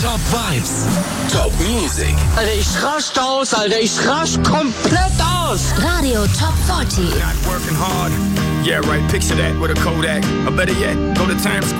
Top Vibes, Top Music. Alter, ich raste aus, Alter. Ich raste komplett aus. Radio Top 40. Not working hard. Yeah, right. Picture that with a Kodak. Or better yet, go to Times Square.